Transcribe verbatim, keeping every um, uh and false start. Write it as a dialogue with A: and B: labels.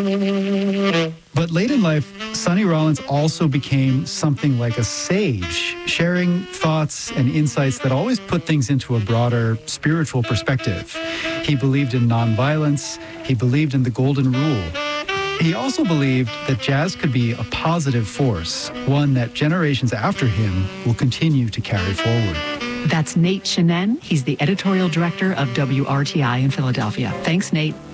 A: But late in life, Sonny Rollins also became something like a sage, sharing thoughts and insights that always put things into a broader spiritual perspective. He believed in nonviolence. He believed in the golden rule. He also believed that jazz could be a positive force, one that generations after him will continue to carry forward.
B: That's Nate Shenin. He's the editorial director of W R T I in Philadelphia. Thanks, Nate.